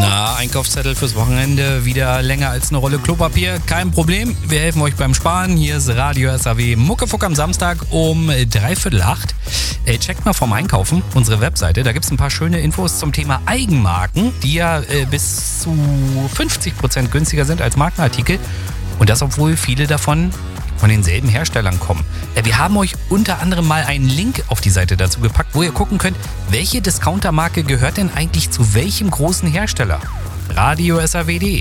Na, Einkaufszettel fürs Wochenende, wieder länger als eine Rolle Klopapier. Kein Problem, wir helfen euch beim Sparen. Hier ist Radio SAW Muckefuck am Samstag um 7:45. Checkt mal vorm Einkaufen unsere Webseite, da gibt es ein paar schöne Infos zum Thema Eigenmarken, die ja bis zu 50% günstiger sind als Markenartikel. Und das, obwohl viele davon von denselben Herstellern kommen. Wir haben euch unter anderem mal einen Link auf die Seite dazu gepackt, wo ihr gucken könnt, welche Discountermarke gehört denn eigentlich zu welchem großen Hersteller. Radio SAW.de